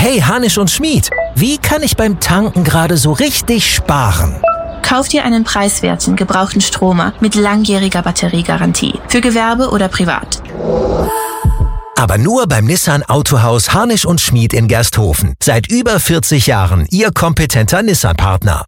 Hey Hanisch und Schmied, wie kann ich beim Tanken gerade so richtig sparen? Kauf dir einen preiswerten, gebrauchten Stromer mit langjähriger Batteriegarantie. Für Gewerbe oder privat. Aber nur beim Nissan Autohaus Hanisch und Schmied in Gersthofen. Seit über 40 Jahren Ihr kompetenter Nissan-Partner.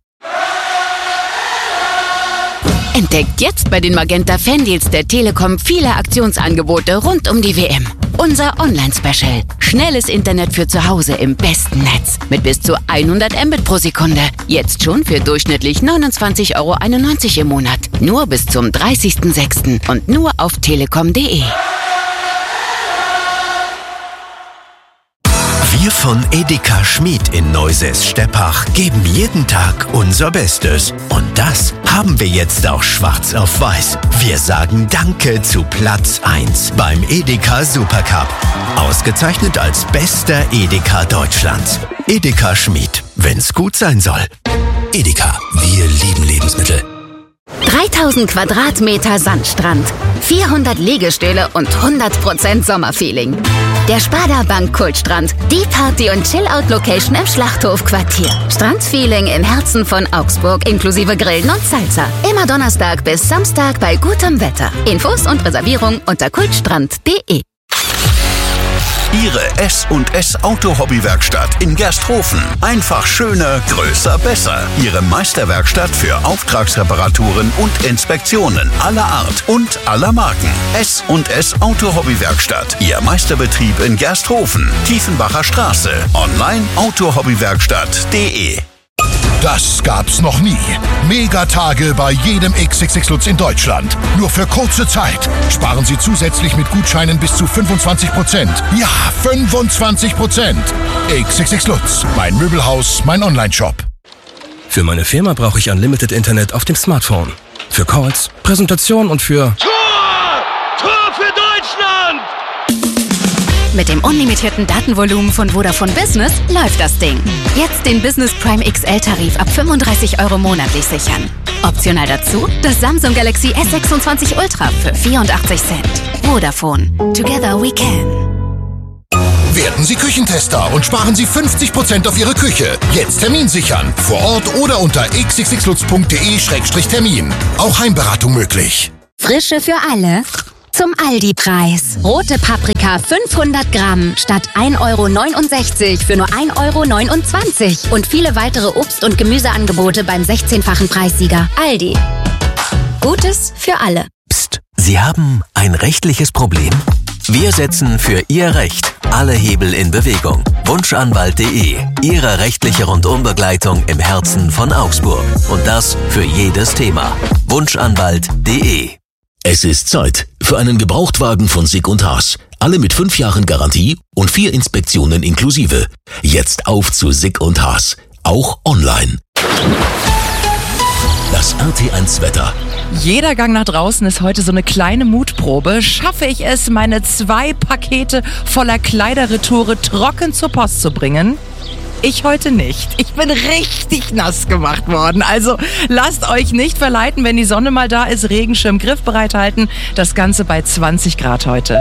Entdeckt jetzt bei den Magenta Fandeals der Telekom viele Aktionsangebote rund um die WM. Unser Online-Special. Schnelles Internet für zu Hause im besten Netz. Mit bis zu 100 Mbit pro Sekunde. Jetzt schon für durchschnittlich 29,91 € im Monat. Nur bis zum 30.06. und nur auf telekom.de. Wir von Edeka Schmied in Neusäß-Steppach geben jeden Tag unser Bestes. Und das haben wir jetzt auch schwarz auf weiß. Wir sagen Danke zu Platz 1 beim Edeka Supercup. Ausgezeichnet als bester Edeka Deutschlands. Edeka Schmied, wenn's gut sein soll. Edeka, wir lieben Lebensmittel. 3000 Quadratmeter Sandstrand, 400 Liegestühle und 100% Sommerfeeling. Der Sparda Bank Kultstrand, die Party- und Chill-Out-Location im Schlachthofquartier. Strandfeeling im Herzen von Augsburg inklusive Grillen und Salsa. Immer Donnerstag bis Samstag bei gutem Wetter. Infos und Reservierung unter kultstrand.de. Ihre S&S Auto-Hobby-Werkstatt in Gersthofen. Einfach schöner, größer, besser. Ihre Meisterwerkstatt für Auftragsreparaturen und Inspektionen aller Art und aller Marken. S&S Auto-Hobby-Werkstatt. Ihr Meisterbetrieb in Gersthofen. Tiefenbacher Straße. Online autohobbywerkstatt.de. Das gab's noch nie. Megatage bei jedem XXX Lutz in Deutschland. Nur für kurze Zeit. Sparen Sie zusätzlich mit Gutscheinen bis zu 25%. Ja, 25%. XXX Lutz. Mein Möbelhaus, mein Onlineshop. Für meine Firma brauche ich Unlimited Internet auf dem Smartphone. Für Calls, Präsentation und für... Tor für Deutschland! Mit dem unlimitierten Datenvolumen von Vodafone Business läuft das Ding. Jetzt den Business Prime XL-Tarif ab 35 € monatlich sichern. Optional dazu das Samsung Galaxy S26 Ultra für 84 Cent. Vodafone. Together we can. Werden Sie Küchentester und sparen Sie 50% auf Ihre Küche. Jetzt Termin sichern. Vor Ort oder unter xxxlutz.de/termin. Auch Heimberatung möglich. Frische für alle. Zum Aldi-Preis. Rote Paprika 500 Gramm statt 1,69 € für nur 1,29 € und viele weitere Obst- und Gemüseangebote beim 16-fachen Preissieger. Aldi. Gutes für alle. Psst, Sie haben ein rechtliches Problem? Wir setzen für Ihr Recht alle Hebel in Bewegung. Wunschanwalt.de. Ihre rechtliche Rundumbegleitung im Herzen von Augsburg. Und das für jedes Thema. Wunschanwalt.de. Es ist Zeit für einen Gebrauchtwagen von Sick & Haas. Alle mit 5 Jahren Garantie und 4 Inspektionen inklusive. Jetzt auf zu Sick & Haas. Auch online. Das RT1 Wetter. Jeder Gang nach draußen ist heute so eine kleine Mutprobe. Schaffe ich es, meine 2 Pakete voller Kleiderretoure trocken zur Post zu bringen? Ich heute nicht. Ich bin richtig nass gemacht worden. Also lasst euch nicht verleiten, wenn die Sonne mal da ist. Regenschirm griffbereit halten. Das Ganze bei 20 Grad heute.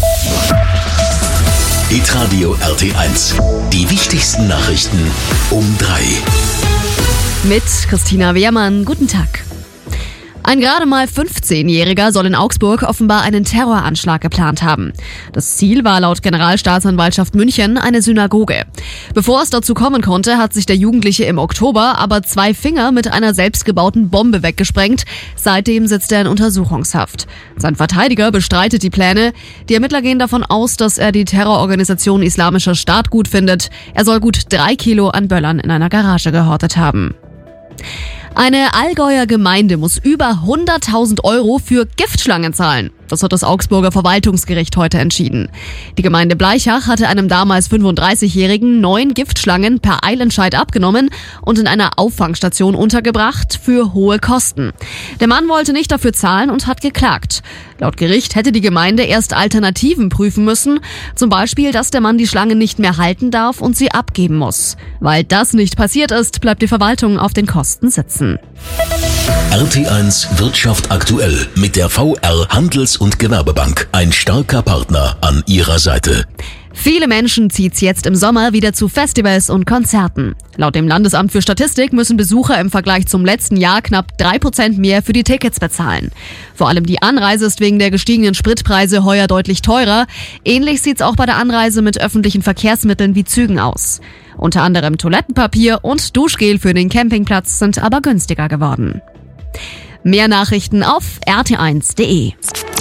Hitradio RT1. Die wichtigsten Nachrichten um 3. Mit Christina Wehrmann. Guten Tag. Ein gerade mal 15-Jähriger soll in Augsburg offenbar einen Terroranschlag geplant haben. Das Ziel war laut Generalstaatsanwaltschaft München eine Synagoge. Bevor es dazu kommen konnte, hat sich der Jugendliche im Oktober aber 2 Finger mit einer selbstgebauten Bombe weggesprengt. Seitdem sitzt er in Untersuchungshaft. Sein Verteidiger bestreitet die Pläne. Die Ermittler gehen davon aus, dass er die Terrororganisation Islamischer Staat gut findet. Er soll gut 3 Kilo an Böllern in einer Garage gehortet haben. Eine Allgäuer Gemeinde muss über 100.000 € für Giftschlangen zahlen. Das hat das Augsburger Verwaltungsgericht heute entschieden. Die Gemeinde Bleichach hatte einem damals 35-Jährigen 9 Giftschlangen per Eilentscheid abgenommen und in einer Auffangstation untergebracht für hohe Kosten. Der Mann wollte nicht dafür zahlen und hat geklagt. Laut Gericht hätte die Gemeinde erst Alternativen prüfen müssen, zum Beispiel, dass der Mann die Schlangen nicht mehr halten darf und sie abgeben muss. Weil das nicht passiert ist, bleibt die Verwaltung auf den Kosten sitzen. RT1 Wirtschaft aktuell mit der VR Handels- und Gewerbebank. Ein starker Partner an Ihrer Seite. Viele Menschen zieht's jetzt im Sommer wieder zu Festivals und Konzerten. Laut dem Landesamt für Statistik müssen Besucher im Vergleich zum letzten Jahr knapp 3% mehr für die Tickets bezahlen. Vor allem die Anreise ist wegen der gestiegenen Spritpreise heuer deutlich teurer. Ähnlich sieht's auch bei der Anreise mit öffentlichen Verkehrsmitteln wie Zügen aus. Unter anderem Toilettenpapier und Duschgel für den Campingplatz sind aber günstiger geworden. Mehr Nachrichten auf rt1.de.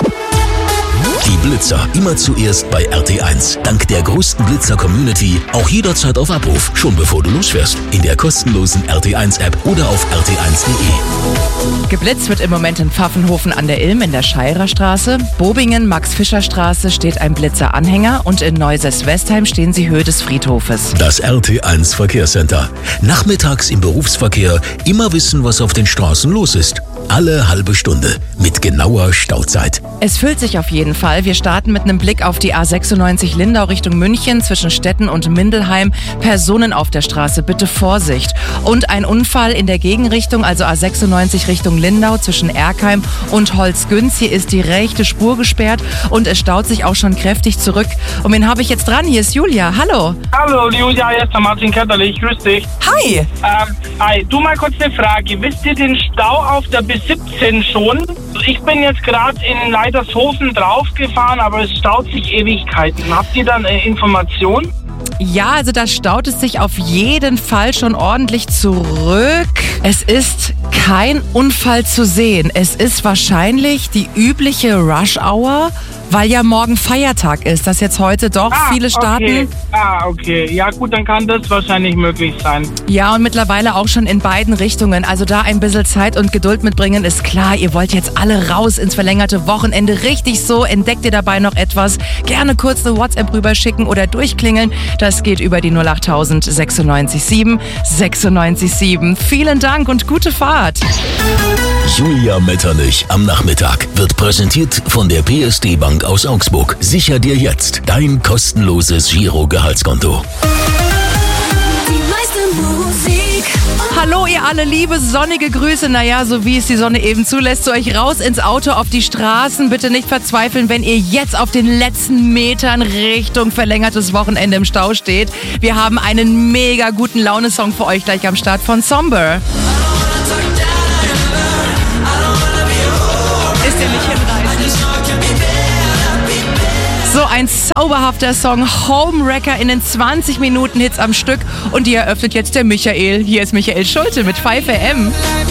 Die Blitzer immer zuerst bei RT1. Dank der größten Blitzer-Community auch jederzeit auf Abruf, schon bevor du losfährst. In der kostenlosen RT1-App oder auf rt1.de. Geblitzt wird im Moment in Pfaffenhofen an der Ilm in der Scheirer Straße. Bobingen, Max-Fischer-Straße steht ein Blitzer-Anhänger und in Neuses-Westheim stehen sie Höhe des Friedhofes. Das RT1 Verkehrscenter. Nachmittags im Berufsverkehr immer wissen, was auf den Straßen los ist. Alle halbe Stunde mit genauer Stauzeit. Es füllt sich auf jeden Fall. Wir starten mit einem Blick auf die A96 Lindau Richtung München zwischen Stetten und Mindelheim. Personen auf der Straße, bitte Vorsicht. Und ein Unfall in der Gegenrichtung, also A96 Richtung Lindau zwischen Erkheim und Holzgünz. Hier ist die rechte Spur gesperrt und es staut sich auch schon kräftig zurück. Und wen habe ich jetzt dran? Hier ist Julia. Hallo. Hallo Julia, hier ist der Martin Ketterlich. Grüß dich. Hi. Hi. Du, mal kurz eine Frage. Wisst ihr den Stau auf der B17 schon? Ich bin jetzt gerade in Leitershofen draufgefahren, aber es staut sich Ewigkeiten. Habt ihr dann Informationen? Ja, also da staut es sich auf jeden Fall schon ordentlich zurück. Es ist kein Unfall zu sehen. Es ist wahrscheinlich die übliche Rush-Hour, weil ja morgen Feiertag ist, dass jetzt heute doch viele starten. Okay. Ja gut, dann kann das wahrscheinlich möglich sein. Ja, und mittlerweile auch schon in beiden Richtungen. Also da ein bisschen Zeit und Geduld mitbringen ist klar. Ihr wollt jetzt alle raus ins verlängerte Wochenende. Richtig so. Entdeckt ihr dabei noch etwas? Gerne kurz eine WhatsApp rüberschicken oder durchklingeln. Das geht über die 08000 967 967. Vielen Dank und gute Fahrt. Julia Metternich am Nachmittag wird präsentiert von der PSD Bank aus Augsburg. Sicher dir jetzt dein kostenloses Giro-Gehaltskonto. Hallo ihr alle, liebe sonnige Grüße, naja, so wie es die Sonne eben zulässt, zu euch raus ins Auto, auf die Straßen. Bitte nicht verzweifeln, wenn ihr jetzt auf den letzten Metern Richtung verlängertes Wochenende im Stau steht. Wir haben einen mega guten Laune-Song für euch gleich am Start von Somber. Ist der nicht hinreißend? So ein zauberhafter Song, Homewrecker in den 20 Minuten Hits am Stück und die eröffnet jetzt der Michael. Hier ist Michael Schulte mit 5am.